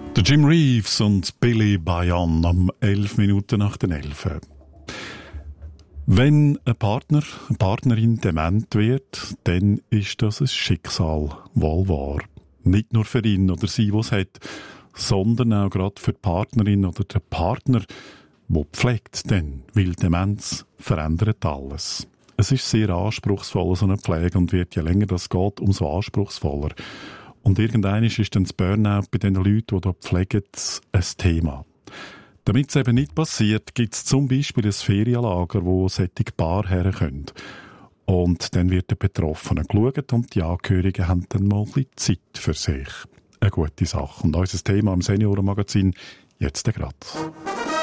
Der Jim Reeves und Billy Bayon am 11 Minuten nach den 11. Wenn ein Partner, eine Partnerin dement wird, dann ist das ein Schicksal, wohl wahr. Nicht nur für ihn oder sie, der es hat, sondern auch gerade für die Partnerin oder den Partner, der pflegt, denn, weil Demenz verändert alles. Es ist sehr anspruchsvoll, so eine Pflege, und wird, je länger das geht, umso anspruchsvoller. Und irgendwann ist dann das Burnout bei den Leuten, die dort pflegen, ein Thema. Damit es eben nicht passiert, gibt es zum Beispiel ein Ferienlager, wo solche Paare herkommen. Und dann wird der Betroffene geschaut und die Angehörigen haben dann mal ein bisschen Zeit für sich. Eine gute Sache. Und unser Thema im Seniorenmagazin jetzt gerade.